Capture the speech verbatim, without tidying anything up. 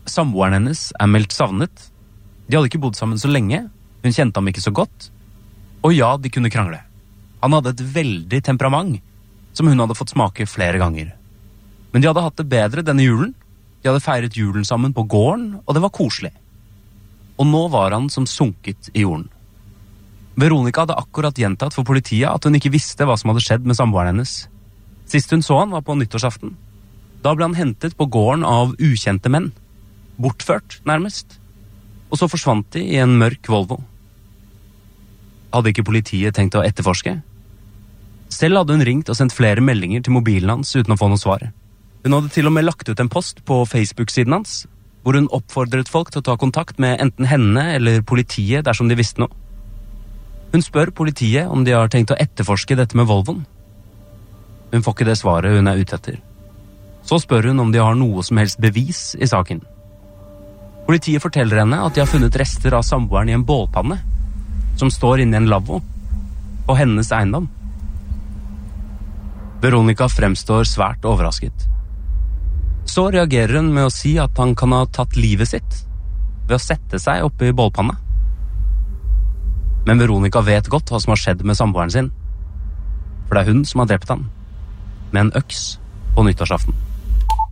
Samboeren hennes er meldt savnet. De hadde ikke bodd sammen så lenge, hun kjente ham ikke så godt. Og ja, de kunne krangle. Han hadde et veldig temperament, som hun hadde fått smake flere ganger. Men de hadde hatt det bedre denne julen. De hadde feiret julen sammen på gården, og det var koselig. Og nå var han som sunket i jorden. Veronica hadde akkurat gjentatt for politiet at hun ikke visste hva som hadde skjedd med samboeren hennes. Sist hun så han var på nyttårsaften. Da ble han hentet på gården av ukjente menn. Bortført, nærmest. Og så forsvant de i en mørk Volvo. Hadde ikke politiet tenkt å etterforske? Selv hadde hun ringt og sendt flere meldinger til mobilen hans uten å få noe svar. Hun hadde til og med lagt ut en post på Facebook-siden hans, hvor hun oppfordret folk til å ta kontakt med enten henne eller politiet dersom de visste noe. Hun spør politiet om de har tenkt å etterforske dette med Volvoen. Hun får ikke det svaret hun er ute etter. Så spør hun om de har noe som helst bevis i saken. Politiet forteller henne at de har funnet rester av samboeren i en bålpanne, som står inne i en lavvo, på hennes eiendom. Veronica fremstår svært overrasket. Så reagerer hun med å si at han kan ha tatt livet sitt ved å sette seg oppe i bålpanna. Men Veronica vet godt hva som har skjedd med samboeren sin, for det er hun som har drept han, med en øks på nyttårsaften.